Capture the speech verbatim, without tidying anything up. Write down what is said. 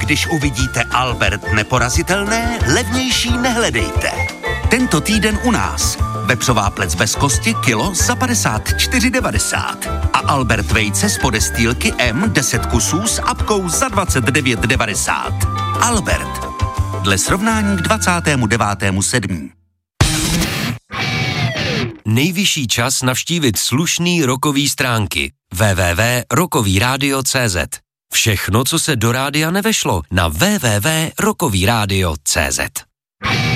když uvidíte Albert neporazitelné, levnější nehledejte. Tento týden u nás. Vepřová plec bez kosti kilo za padesát čtyři devadesát. A Albert vejce z podestýlky M deset kusů s apkou za dvacet devět devadesát. Albert. Dle srovnání k dvacátému devátému sedmého Nejvyšší čas navštívit slušný rockový stránky w w w tečka rockový rádio tečka cé zet. Všechno, co se do rádia nevešlo, na w w w tečka rockový rádio tečka cé zet.